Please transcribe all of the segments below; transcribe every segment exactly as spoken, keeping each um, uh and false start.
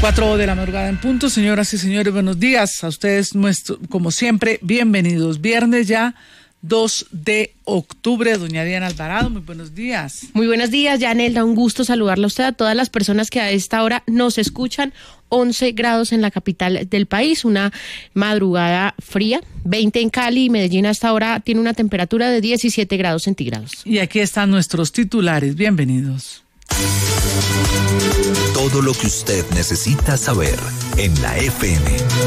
Cuatro de la madrugada en punto, señoras y señores, buenos días a ustedes, nuestro, como siempre, bienvenidos. Viernes ya, dos de octubre, doña Diana Alvarado, muy buenos días. Muy buenos días, Yanelda, un gusto saludarla a usted, a todas las personas que a esta hora nos escuchan. once grados en la capital del país, una madrugada fría, veinte en Cali y Medellín hasta ahora tiene una temperatura de diecisiete grados centígrados. Y aquí están nuestros titulares, bienvenidos. Todo lo que usted necesita saber en la F M.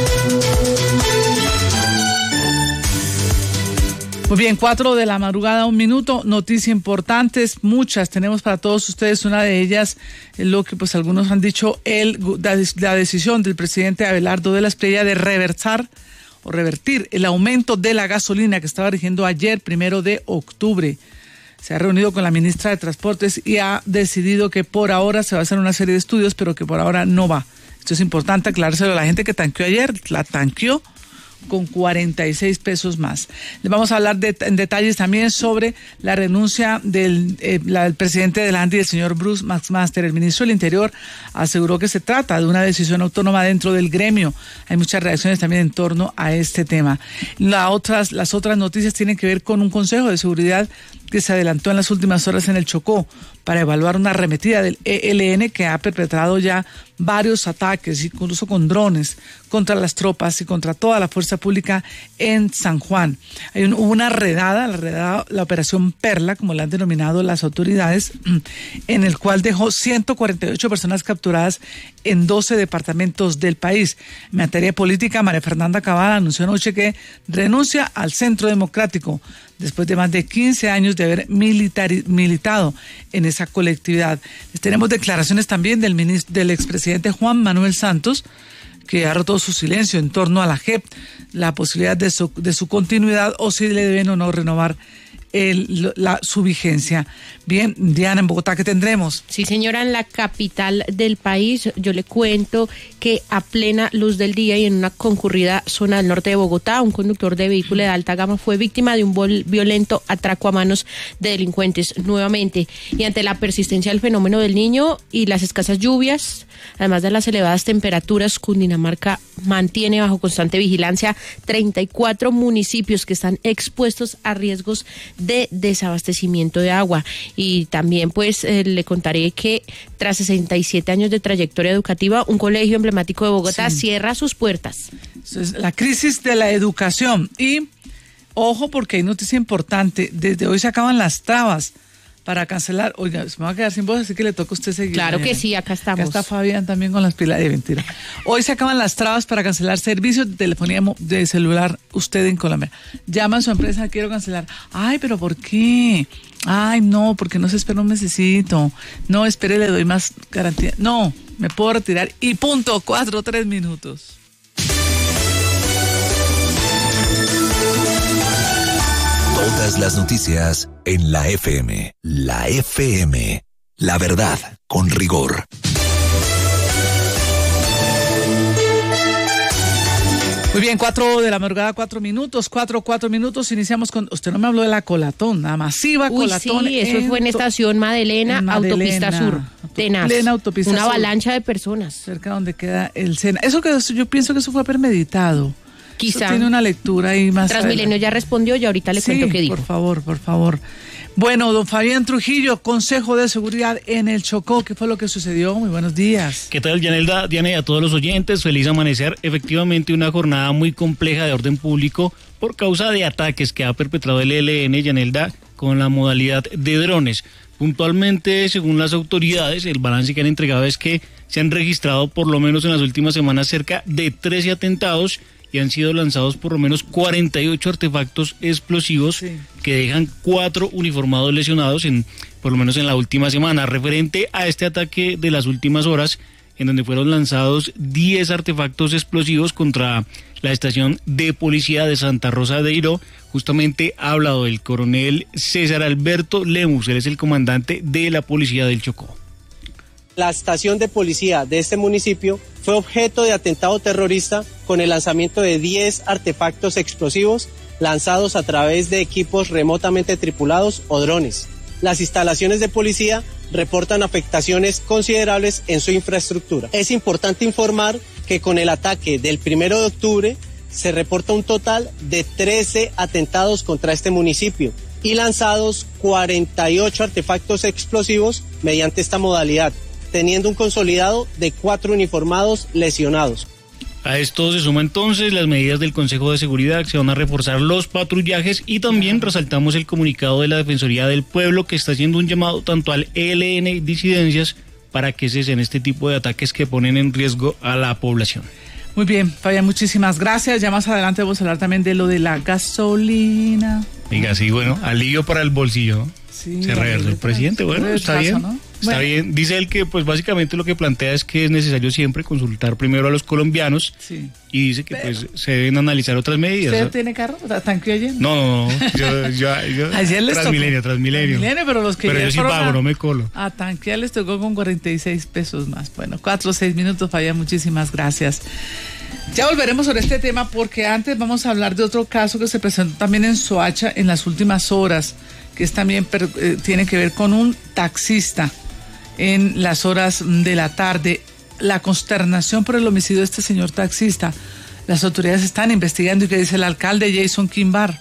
Muy bien, cuatro de la madrugada, un minuto, noticias importantes, muchas tenemos para todos ustedes. Una de ellas, lo que pues algunos han dicho, el, la decisión del presidente Abelardo de la Espriella de reversar o revertir el aumento de la gasolina que estaba rigiendo ayer, primero de octubre. Se ha reunido con la ministra de Transportes y ha decidido que por ahora se va a hacer una serie de estudios, pero que por ahora no va. Esto es importante aclarárselo a la gente que tanqueó ayer, la tanqueó con cuarenta y seis pesos más. Les vamos a hablar de, en detalles también sobre la renuncia del, eh, la, del presidente del ANDI, el señor Bruce McMaster. El ministro del Interior aseguró que se trata de una decisión autónoma dentro del gremio. Hay muchas reacciones también en torno a este tema. La otras, las otras noticias tienen que ver con un consejo de seguridad que se adelantó en las últimas horas en el Chocó para evaluar una arremetida del E L N que ha perpetrado ya varios ataques, incluso con drones, contra las tropas y contra toda la fuerza pública en San Juan. Hay un, hubo una redada, la redada, la operación Perla, como la han denominado las autoridades, en el cual dejó ciento cuarenta y ocho personas capturadas en doce departamentos del país. En materia política, María Fernanda Cabal anunció anoche que renuncia al Centro Democrático después de más de quince años de haber militari- militado en esa colectividad. Les tenemos declaraciones también del, ministro, del expresidente Juan Manuel Santos, que ha roto su silencio en torno a la J E P, la posibilidad de su, de su continuidad o si le deben o no renovar el, la, su vigencia. Bien, Diana, en Bogotá, ¿qué tendremos? Sí, señora, en la capital del país, yo le cuento que a plena luz del día y en una concurrida zona del norte de Bogotá, un conductor de vehículo de alta gama fue víctima de un vol- violento atraco a manos de delincuentes nuevamente. Y ante la persistencia del fenómeno del Niño y las escasas lluvias, además de las elevadas temperaturas, Cundinamarca mantiene bajo constante vigilancia treinta y cuatro municipios que están expuestos a riesgos de desabastecimiento de agua. Y también pues eh, le contaré que tras sesenta y siete años de trayectoria educativa, un colegio emblemático de Bogotá sí. cierra sus puertas. Eso es la crisis de la educación. Y ojo, porque hay noticia importante, desde hoy se acaban las trabas para cancelar. Oiga, se me va a quedar sin voz, así que le toca a usted seguir. Claro mañana. Que sí, acá estamos. Acá está Fabián también con las pilas de mentira. Hoy se acaban las trabas para cancelar servicios de telefonía de celular usted en Colombia. Llama a su empresa, quiero cancelar. Ay, pero ¿por qué? Ay, no, porque no se espera un mesecito. No, espere, le doy más garantía. No, me puedo retirar y punto, cuatro, tres minutos. Todas las noticias en la F M. La F M. La verdad con rigor. Muy bien, cuatro de la madrugada, cuatro minutos, cuatro, cuatro minutos. Iniciamos con, usted no me habló de la colatón, la masiva Uy, colatón. sí, eso en fue en Estación Madelena, en Madelena, Autopista Sur. Tenaz. Plena Autopista Una Sur. avalancha de personas. Cerca donde queda el Sena. Eso que yo pienso que eso fue premeditado. Quizá. Eso tiene una lectura ahí más. Transmilenio ya respondió y ahorita le sí, cuento qué dijo. por favor, por favor. Bueno, don Fabián Trujillo, Consejo de Seguridad en el Chocó. ¿Qué fue lo que sucedió? Muy buenos días. ¿Qué tal, Yanelda, Diana, y a todos los oyentes? Feliz amanecer. Efectivamente, una jornada muy compleja de orden público por causa de ataques que ha perpetrado el E L N, Yanelda, con la modalidad de drones. Puntualmente, según las autoridades, el balance que han entregado es que se han registrado por lo menos en las últimas semanas cerca de trece atentados y han sido lanzados por lo menos cuarenta y ocho artefactos explosivos sí. que dejan cuatro uniformados lesionados en por lo menos en la última semana. Referente a este ataque de las últimas horas, en donde fueron lanzados diez artefactos explosivos contra la estación de policía de Santa Rosa de Iró, justamente ha hablado el coronel César Alberto Lemus, él es el comandante de la policía del Chocó. La estación de policía de este municipio fue objeto de atentado terrorista con el lanzamiento de diez artefactos explosivos lanzados a través de equipos remotamente tripulados o drones. Las instalaciones de policía reportan afectaciones considerables en su infraestructura. Es importante informar que con el ataque del primero de octubre se reporta un total de trece atentados contra este municipio y lanzados cuarenta y ocho artefactos explosivos mediante esta modalidad, teniendo un consolidado de cuatro uniformados lesionados. A esto se suma entonces las medidas del Consejo de Seguridad, que se van a reforzar los patrullajes, y también resaltamos el comunicado de la Defensoría del Pueblo, que está haciendo un llamado tanto al E L N y disidencias para que cesen este tipo de ataques que ponen en riesgo a la población. Muy bien, Fabián, muchísimas gracias. Ya más adelante vamos a hablar también de lo de la gasolina. Diga, sí, bueno, alivio para el bolsillo, ¿no? Sí, se reversó el presidente, bueno, está caso, bien, ¿no? está Bueno. bien. Dice él que pues básicamente lo que plantea es que es necesario siempre consultar primero a los colombianos, sí, y dice que Pero, pues se deben analizar otras medidas. ¿Usted ¿no? tiene carro? ¿Tanque oyendo? No, no, no, yo, yo, yo Ayer les Transmilenio, tocó. Transmilenio. Transmilenio, pero los que Pero yo sí pago, no me colo. A tanquear les tocó con cuarenta y seis pesos más. Bueno, cuatro o seis minutos, Fabián, muchísimas gracias. Ya volveremos sobre este tema porque antes vamos a hablar de otro caso que se presentó también en Soacha en las últimas horas, que es también eh, tiene que ver con un taxista en las horas de la tarde. La consternación por el homicidio de este señor taxista. Las autoridades están investigando. ¿Y qué dice el alcalde Jason Quimbar?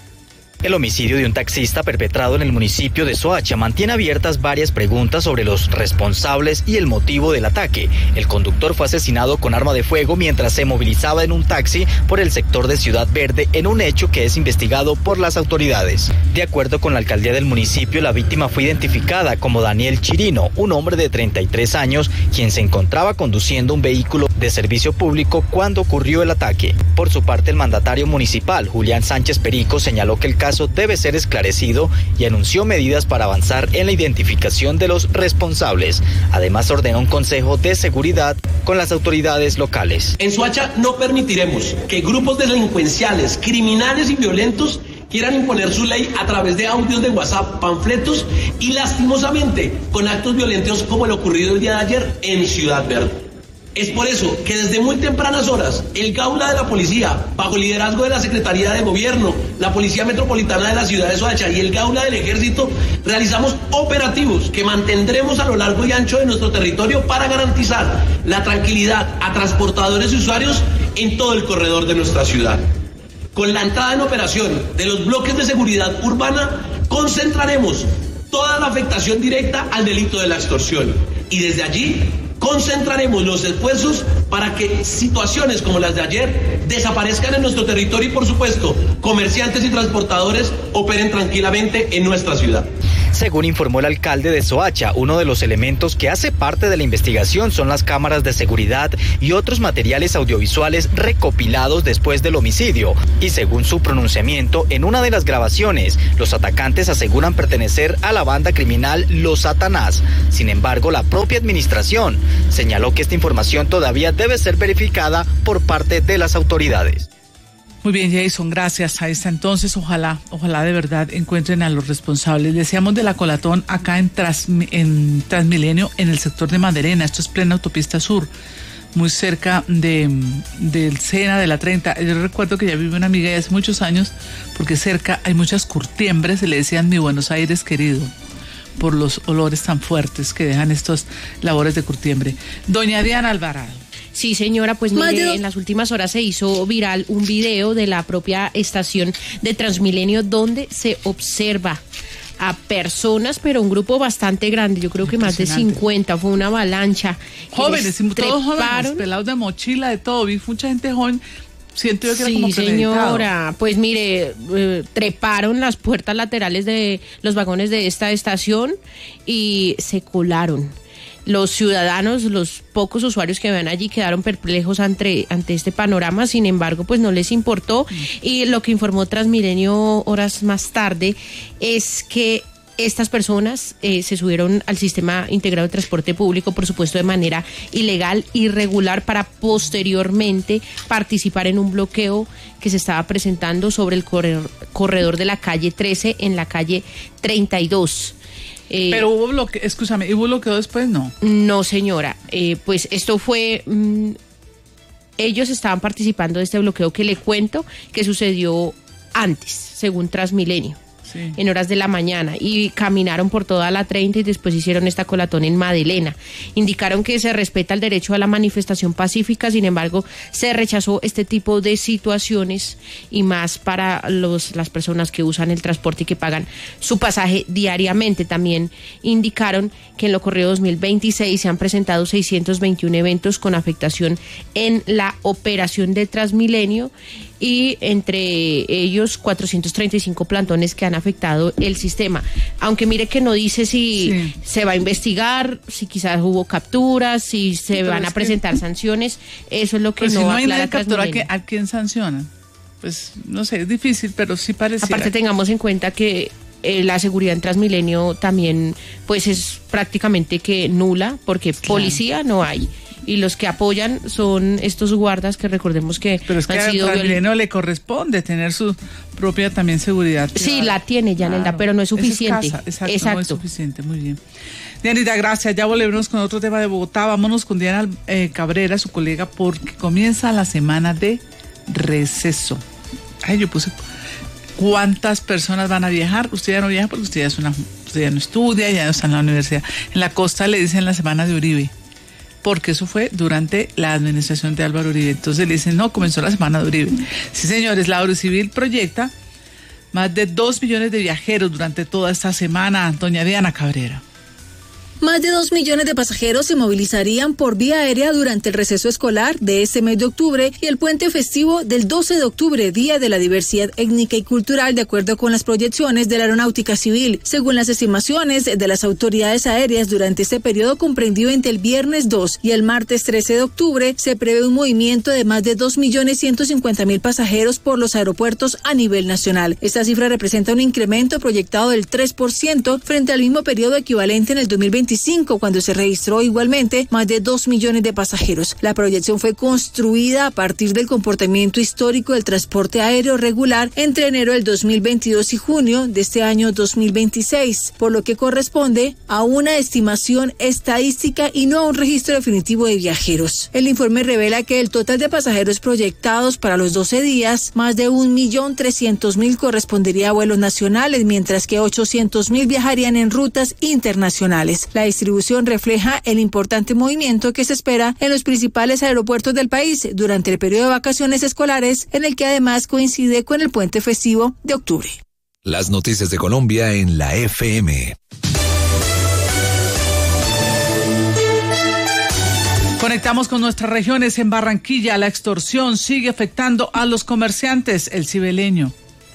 El homicidio de un taxista perpetrado en el municipio de Soacha mantiene abiertas varias preguntas sobre los responsables y el motivo del ataque. El conductor fue asesinado con arma de fuego mientras se movilizaba en un taxi por el sector de Ciudad Verde, en un hecho que es investigado por las autoridades. De acuerdo con la alcaldía del municipio, la víctima fue identificada como Daniel Chirino, un hombre de treinta y tres años, quien se encontraba conduciendo un vehículo de servicio público cuando ocurrió el ataque. Por su parte, el mandatario municipal, Julián Sánchez Perico, señaló que el caso debe ser esclarecido y anunció medidas para avanzar en la identificación de los responsables. Además, ordenó un consejo de seguridad con las autoridades locales. En Soacha no permitiremos que grupos delincuenciales, criminales y violentos quieran imponer su ley a través de audios de WhatsApp, panfletos y lastimosamente con actos violentos como el ocurrido el día de ayer en Ciudad Verde. Es por eso que desde muy tempranas horas, el Gaula de la Policía, bajo el liderazgo de la Secretaría de Gobierno, la Policía Metropolitana de la Ciudad de Soacha y el Gaula del Ejército, realizamos operativos que mantendremos a lo largo y ancho de nuestro territorio para garantizar la tranquilidad a transportadores y usuarios en todo el corredor de nuestra ciudad. Con la entrada en operación de los bloques de seguridad urbana, concentraremos toda la afectación directa al delito de la extorsión y desde allí concentraremos los esfuerzos para que situaciones como las de ayer desaparezcan en nuestro territorio y, por supuesto, comerciantes y transportadores operen tranquilamente en nuestra ciudad. Según informó el alcalde de Soacha, uno de los elementos que hace parte de la investigación son las cámaras de seguridad y otros materiales audiovisuales recopilados después del homicidio. Y según su pronunciamiento, en una de las grabaciones, los atacantes aseguran pertenecer a la banda criminal Los Satanás. Sin embargo, la propia administración señaló que esta información todavía debe ser verificada por parte de las autoridades. Muy bien, Jason, gracias. Ahí está entonces, ojalá, ojalá de verdad encuentren a los responsables. Decíamos de la colatón acá en, Trans, en Transmilenio, en el sector de Maderena. Esto es plena autopista sur, muy cerca de del Sena, de la treinta. Yo recuerdo que ya vive una amiga de hace muchos años, porque cerca hay muchas curtiembres, se le decían mi Buenos Aires querido, por los olores tan fuertes que dejan estas labores de curtiembre. Doña Diana Alvarado. Sí, señora, pues mire, Mayo. en las últimas horas se hizo viral un video de la propia estación de Transmilenio donde se observa a personas, pero un grupo bastante grande, yo creo que más de cincuenta, fue una avalancha. Jóvenes, todos treparon. jóvenes, pelados de mochila, de todo, vi mucha gente joven. Siento yo que sí, era como señora, pues mire, eh, treparon las puertas laterales de los vagones de esta estación y se colaron. Los ciudadanos, los pocos usuarios que ven allí quedaron perplejos ante, ante este panorama, sin embargo, pues no les importó. Y lo que informó Transmilenio horas más tarde es que estas personas eh, se subieron al sistema integrado de transporte público, por supuesto de manera ilegal, irregular, para posteriormente participar en un bloqueo que se estaba presentando sobre el corredor, corredor de la calle trece en la calle treinta y dos. Eh, Pero hubo bloqueo, escúchame, ¿hubo bloqueo después? No. No, señora, eh, pues esto fue... Mmm, ellos estaban participando de este bloqueo que le cuento que sucedió antes, según Transmilenio. sí. en horas de la mañana y caminaron por toda la treinta y después hicieron esta colatón en Madelena. Indicaron que se respeta el derecho a la manifestación pacífica, sin embargo, se rechazó este tipo de situaciones y más para los, las personas que usan el transporte y que pagan su pasaje diariamente. También indicaron que en lo corrido dos mil veintiséis se han presentado seiscientos veintiuno eventos con afectación en la operación de Transmilenio y entre ellos cuatrocientos treinta y cinco plantones que han afectado el sistema. Aunque mire que no dice si sí. se va a investigar, si quizás hubo capturas, si se sí, van a presentar que... sanciones, eso es lo que pero no si no hay nadie captura, ¿a quién sancionan? Pues no sé, es difícil, pero sí parece. Aparte tengamos en cuenta que eh, la seguridad en Transmilenio también pues es prácticamente que nula, porque claro. policía no hay. Y los que apoyan son estos guardas que recordemos que pero es que han sido a Transmilenio le corresponde tener su propia también seguridad privada. Sí, la tiene Yanelda, claro. pero no es suficiente. Es escasa, exacto, exacto. No es suficiente, muy bien. Dianita, gracias. Ya volvemos con otro tema de Bogotá. Vámonos con Diana eh, Cabrera, su colega, porque comienza la semana de receso. Ay, yo puse cuántas personas van a viajar. Usted ya no viaja porque usted ya es una, usted ya no estudia, ya no está en la universidad. En la costa le dicen la semana de Uribe, porque eso fue durante la administración de Álvaro Uribe. Entonces le dicen, no, comenzó la semana de Uribe. Sí, señores, la Eurocivil proyecta más de dos millones de viajeros durante toda esta semana. Doña Diana Cabrera. Más de dos millones de pasajeros se movilizarían por vía aérea durante el receso escolar de este mes de octubre y el puente festivo del doce de octubre, Día de la Diversidad Étnica y Cultural, de acuerdo con las proyecciones de la Aeronáutica Civil. Según las estimaciones de las autoridades aéreas, durante este periodo comprendido entre el viernes dos y el martes trece de octubre, se prevé un movimiento de más de dos millones ciento cincuenta mil pasajeros por los aeropuertos a nivel nacional. Esta cifra representa un incremento proyectado del tres por ciento frente al mismo periodo equivalente en el dos mil veinticinco, cuando se registró igualmente más de dos millones de pasajeros. La proyección fue construida a partir del comportamiento histórico del transporte aéreo regular entre enero del dos mil veintidós y junio de este año dos mil veintiséis, por lo que corresponde a una estimación estadística y no a un registro definitivo de viajeros. El informe revela que el total de pasajeros proyectados para los doce días, más de un millón trescientos mil correspondería a vuelos nacionales, mientras que ochocientos mil viajarían en rutas internacionales. La distribución refleja el importante movimiento que se espera en los principales aeropuertos del país durante el periodo de vacaciones escolares, en el que además coincide con el puente festivo de octubre. Las noticias de Colombia en la F M. Conectamos con nuestras regiones. En Barranquilla, la extorsión sigue afectando a los comerciantes. El Cibeleño.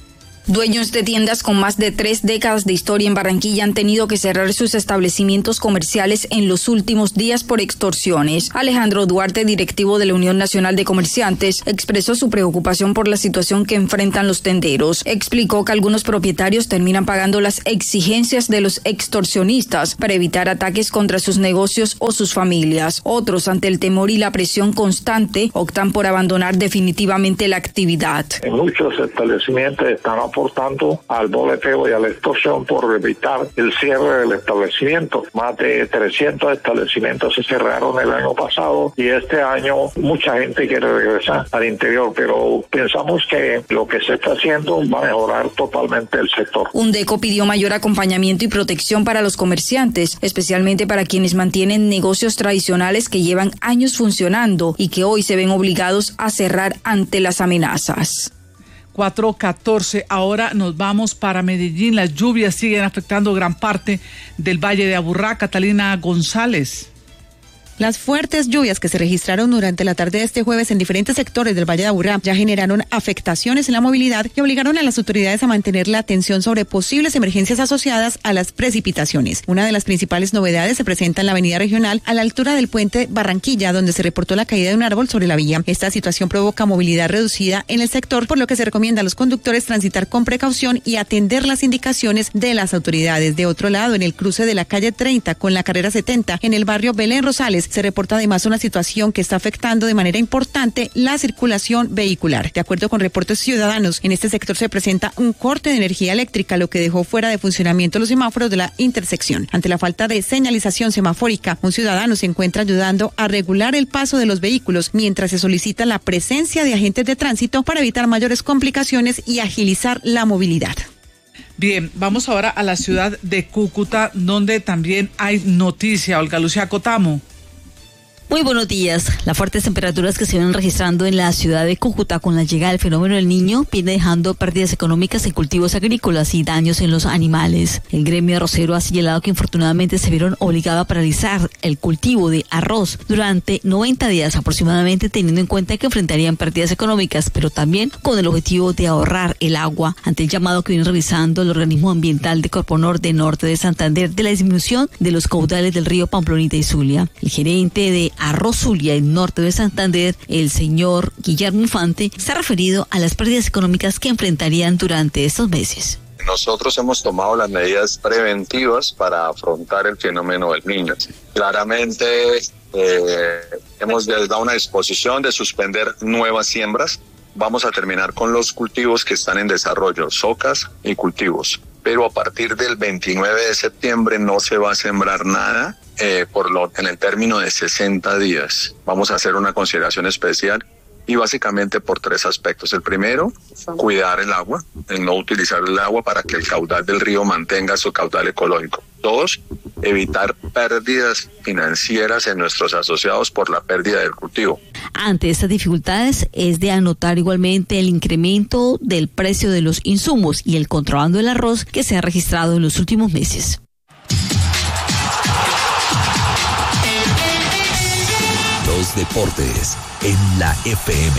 Dueños de tiendas con más de tres décadas de historia en Barranquilla han tenido que cerrar sus establecimientos comerciales en los últimos días por extorsiones. Alejandro Duarte, directivo de la Unión Nacional de Comerciantes, expresó su preocupación por la situación que enfrentan los tenderos. Explicó que algunos propietarios terminan pagando las exigencias de los extorsionistas para evitar ataques contra sus negocios o sus familias. Otros, ante el temor y la presión constante, optan por abandonar definitivamente la actividad. En muchos establecimientos están aportando al boleteo y a la extorsión por evitar el cierre del establecimiento. Más de trescientos establecimientos se cerraron el año pasado y este año mucha gente quiere regresar al interior, pero pensamos que lo que se está haciendo va a mejorar totalmente el sector. Undeco pidió mayor acompañamiento y protección para los comerciantes, especialmente para quienes mantienen negocios tradicionales que llevan años funcionando y que hoy se ven obligados a cerrar ante las amenazas. cuatro catorce, ahora nos vamos para Medellín. Las lluvias siguen afectando gran parte del Valle de Aburrá. Catalina González. Las fuertes lluvias que se registraron durante la tarde de este jueves en diferentes sectores del Valle de Aburrá ya generaron afectaciones en la movilidad y obligaron a las autoridades a mantener la atención sobre posibles emergencias asociadas a las precipitaciones. Una de las principales novedades se presenta en la avenida regional a la altura del puente Barranquilla, donde se reportó la caída de un árbol sobre la vía. Esta situación provoca movilidad reducida en el sector, por lo que se recomienda a los conductores transitar con precaución y atender las indicaciones de las autoridades. De otro lado, en el cruce de la calle treinta con la carrera setenta, en el barrio Belén Rosales, se reporta además una situación que está afectando de manera importante la circulación vehicular. De acuerdo con reportes ciudadanos, en este sector se presenta un corte de energía eléctrica, lo que dejó fuera de funcionamiento los semáforos de la intersección. Ante la falta de señalización semafórica, un ciudadano se encuentra ayudando a regular el paso de los vehículos, mientras se solicita la presencia de agentes de tránsito para evitar mayores complicaciones y agilizar la movilidad. Bien, vamos ahora a la ciudad de Cúcuta, donde también hay noticia. Olga Lucía Cotamo. Muy buenos días. Las fuertes temperaturas que se vienen registrando en la ciudad de Cúcuta con la llegada del fenómeno del Niño viene dejando pérdidas económicas en cultivos agrícolas y daños en los animales. El gremio arrocero ha señalado que infortunadamente se vieron obligados a paralizar el cultivo de arroz durante noventa días aproximadamente, teniendo en cuenta que enfrentarían pérdidas económicas, pero también con el objetivo de ahorrar el agua, ante el llamado que viene realizando el organismo ambiental de Corponor de Norte de Santander de la disminución de los caudales del río Pamplonita y Zulia. El gerente de Arroz Zulia, en norte de Santander, el señor Guillermo Infante, se ha referido a las pérdidas económicas que enfrentarían durante estos meses. Nosotros hemos tomado las medidas preventivas para afrontar el fenómeno del Niño. Claramente eh, hemos dado una disposición de suspender nuevas siembras. Vamos a terminar con los cultivos que están en desarrollo, socas y cultivos. Pero a partir del veintinueve de septiembre no se va a sembrar nada. Eh, por lo, en el término de sesenta días. Vamos a hacer una consideración especial y básicamente por tres aspectos. El primero, cuidar el agua, el no utilizar el agua para que el caudal del río mantenga su caudal ecológico. Dos, evitar pérdidas financieras en nuestros asociados por la pérdida del cultivo. Ante estas dificultades es de anotar igualmente el incremento del precio de los insumos y el contrabando del arroz que se ha registrado en los últimos meses. Los deportes en la F M.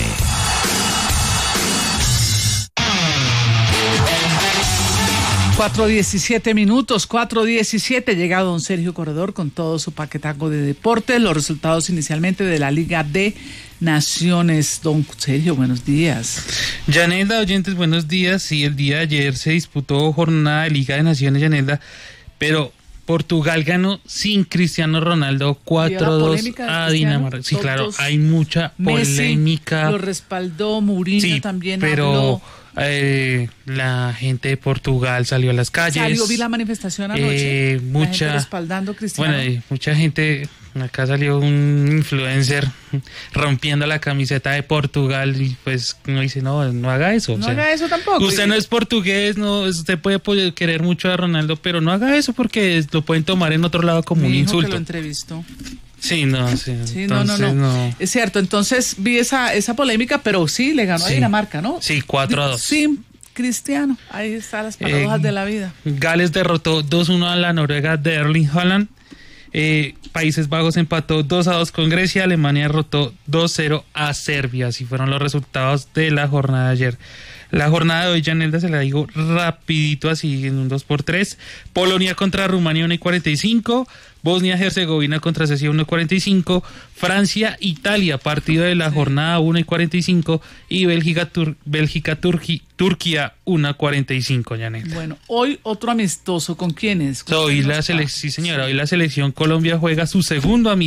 cuatro diecisiete minutos, cuatro diecisiete, llega don Sergio Corredor con todo su paquetaco de deportes, los resultados inicialmente de la Liga de Naciones. Don Sergio, buenos días. Yanelda, oyentes, buenos días. Sí, el día de ayer se disputó jornada de Liga de Naciones, Yanelda, pero Portugal ganó sin Cristiano Ronaldo cuatro dos a Dinamarca. Sí, claro, hay mucha polémica. Messi lo respaldó, Mourinho sí, también pero habló. Eh, la gente de Portugal salió a las calles. Salió, vi la manifestación anoche. Eh, mucha, la gente respaldando a Cristiano. Bueno, eh, mucha gente. Acá salió un influencer rompiendo la camiseta de Portugal y pues uno dice, no, no haga eso. No o sea, haga eso tampoco. Usted no es portugués, no, usted puede querer mucho a Ronaldo, pero no haga eso porque lo pueden tomar en otro lado como Mi un hijo insulto. Que lo entrevistó. Sí, no, sí. Sí, entonces, no, no, no, no. Es cierto, entonces vi esa, esa polémica, pero sí, le ganó sí. a Dinamarca, ¿no? Sí, cuatro a dos. Sí, Cristiano, ahí están las paradojas eh, de la vida. Gales derrotó dos uno a la Noruega de Erling Haaland. Eh, Países Bajos empató dos a dos con Grecia. Alemania derrotó dos cero a Serbia. Así fueron los resultados de la jornada de ayer. La jornada de hoy, Yanelda, se la digo rapidito así en un dos por tres. Polonia contra Rumania uno y cuarenta y cinco. Bosnia-Herzegovina contra Suecia uno y cuarenta y cinco. Francia-Italia, partido de la jornada uno y cuarenta y cinco. Y Bélgica-Turquía Bélgica, Turquía uno y cuarenta y cinco, Yanelda. Bueno, hoy otro amistoso. ¿Con quiénes? ¿Con hoy la selección, sí señora, hoy la selección Colombia juega su segundo amistoso